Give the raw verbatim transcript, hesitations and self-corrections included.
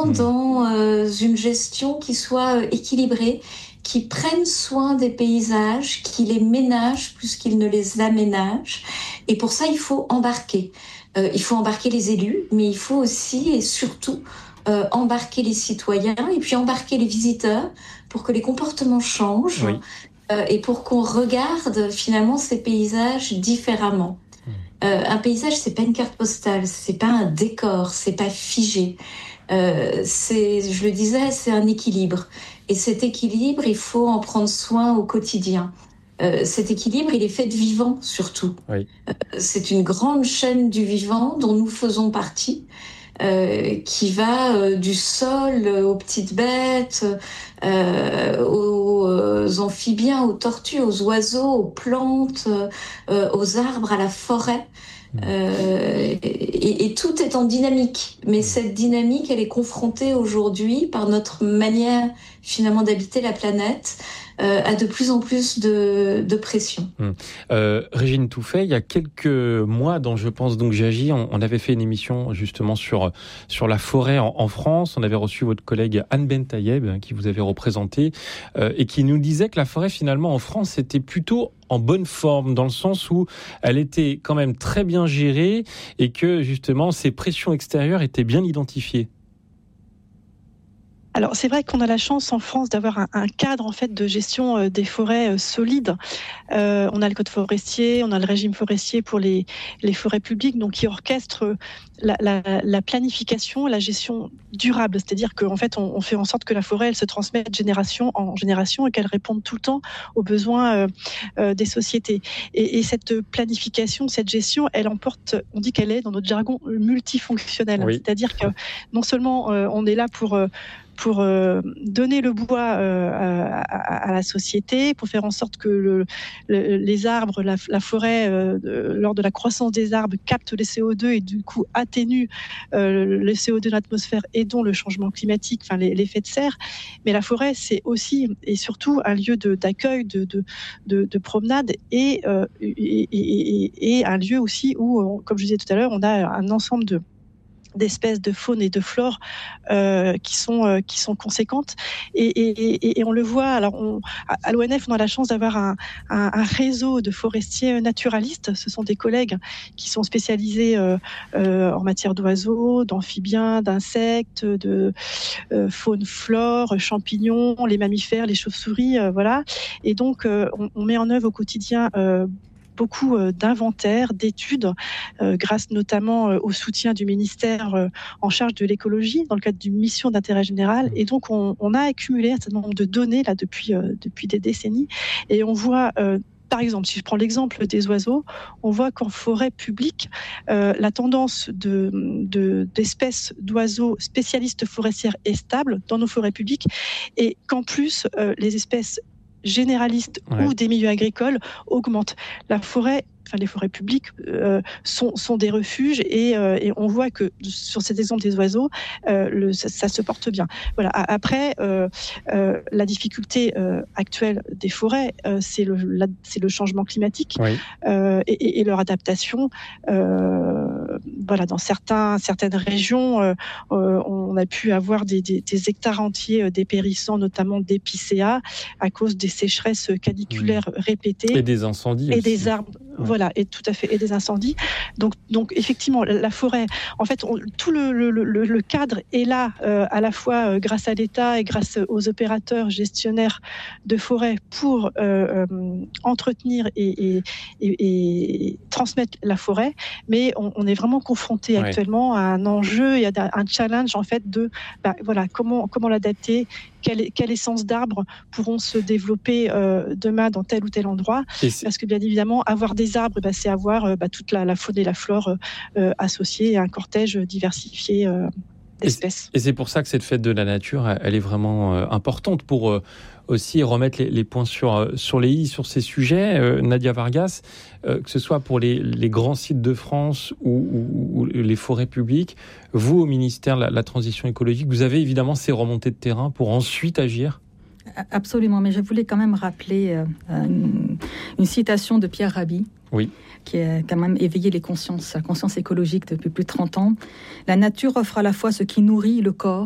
vraiment mmh. dans euh, une gestion qui soit euh, équilibrée, qui prenne soin des paysages, qui les ménage plus qu'ils ne les aménagent. Et pour ça, il faut embarquer. Euh, il faut embarquer les élus, mais il faut aussi et surtout euh, embarquer les citoyens et puis embarquer les visiteurs pour que les comportements changent oui. euh, et pour qu'on regarde finalement ces paysages différemment. Euh, un paysage, c'est pas une carte postale, c'est pas un décor, c'est pas figé. Euh, c'est, je le disais, c'est un équilibre. Et cet équilibre, il faut en prendre soin au quotidien. Euh, cet équilibre, il est fait de vivant, surtout. Oui. Euh, c'est une grande chaîne du vivant dont nous faisons partie, euh, qui va euh, du sol aux petites bêtes, euh, aux, aux amphibiens, aux tortues, aux oiseaux, aux plantes, euh, aux arbres, à la forêt. Euh, et, et tout est en dynamique, mais cette dynamique, elle est confrontée aujourd'hui par notre manière finalement d'habiter la planète euh, à de plus en plus de, de pression. Hum. Euh, Régine Touffet, il y a quelques mois, dans Je pense donc j'agis, on, on avait fait une émission justement sur sur la forêt en, en France. On avait reçu votre collègue Anne Bentayeb qui vous avait représenté euh, et qui nous disait que la forêt finalement en France était plutôt en bonne forme, dans le sens où elle était quand même très bien gérée et que justement ces pressions extérieures étaient bien identifiées. Alors c'est vrai qu'on a la chance en France d'avoir un, un cadre en fait de gestion euh, des forêts euh, solide. Euh, on a le code forestier, on a le régime forestier pour les les forêts publiques, donc qui orchestre la, la, la planification, la gestion durable. C'est-à-dire qu'en fait on, on fait en sorte que la forêt elle se transmette de génération en génération et qu'elle réponde tout le temps aux besoins euh, euh, des sociétés. Et, et cette planification, cette gestion, elle emporte, on dit qu'elle est dans notre jargon multifonctionnelle. Oui. C'est-à-dire que non seulement euh, on est là pour euh, pour euh, donner le bois euh, à, à la société, pour faire en sorte que le, le, les arbres, la, la forêt, euh, de, lors de la croissance des arbres, captent les C O deux et du coup atténuent euh, le C O deux de l'atmosphère et dont le changement climatique, enfin l'effet de serre. Mais la forêt, c'est aussi et surtout un lieu de, d'accueil, de, de, de, de promenade et, euh, et, et, et un lieu aussi où, comme je disais tout à l'heure, on a un ensemble de d'espèces de faune et de flore euh, qui sont euh, qui sont conséquentes et, et, et on le voit. Alors on, à l'O N F on a la chance d'avoir un, un, un réseau de forestiers naturalistes. Ce sont des collègues qui sont spécialisés euh, euh, en matière d'oiseaux, d'amphibiens, d'insectes, de euh, faune, flore, champignons, les mammifères, les chauves-souris, euh, voilà. Et donc euh, on, on met en œuvre au quotidien euh, beaucoup d'inventaires, d'études, euh, grâce notamment euh, au soutien du ministère euh, en charge de l'écologie dans le cadre d'une mission d'intérêt général. Et donc, on, on a accumulé un certain nombre de données là depuis euh, depuis des décennies, et on voit. Euh, Par exemple, si je prends l'exemple des oiseaux, on voit qu'en forêt publique, euh, la tendance de, de, d'espèces d'oiseaux spécialistes forestières est stable dans nos forêts publiques, et qu'en plus, euh, les espèces généralistes ouais. ou des milieux agricoles augmentent. La forêt, enfin les forêts publiques euh, sont, sont des refuges et, euh, et on voit que sur cet exemple des oiseaux, euh, le, ça, ça se porte bien. Voilà. Après, euh, euh, la difficulté euh, actuelle des forêts, euh, c'est, le, la, c'est le changement climatique oui. euh, et, et, et leur adaptation. Euh, voilà, dans certains, certaines régions, euh, euh, on a pu avoir des, des, des hectares entiers dépérissant, notamment d'épicéas, à cause des sécheresses caniculaires mmh. répétées. Et des incendies Et aussi. des arbres, ouais. voilà, et tout à fait, et des incendies. Donc, donc effectivement, la forêt, en fait, on, tout le, le, le, le cadre est là, euh, à la fois euh, grâce à l'État et grâce aux opérateurs gestionnaires de forêt pour euh, euh, entretenir et, et, et, et transmettre la forêt. Mais on, on est vraiment confronté ouais. actuellement à un enjeu et à un challenge, en fait, de, bah, voilà, comment, comment l'adapter. Quelle, quelle essence d'arbres pourront se développer euh, demain dans tel ou tel endroit ? Parce que bien évidemment, avoir des arbres, bah, c'est avoir euh, bah, toute la, la faune et la flore euh, associées à un cortège diversifié euh, d'espèces. Et c'est pour ça que cette fête de la nature, elle est vraiment euh, importante pour euh, aussi remettre les, les points sur, sur les i sur ces sujets. Euh, Nadia Vargas, euh, que ce soit pour les, les grands sites de France ou, ou, ou les forêts publiques, vous, au ministère de la, la Transition écologique, vous avez évidemment ces remontées de terrain pour ensuite agir ? Absolument, mais je voulais quand même rappeler euh, une, une citation de Pierre Rabhi, oui. qui a quand même éveillé les consciences, la conscience écologique depuis plus de trente ans. La nature offre à la fois ce qui nourrit le corps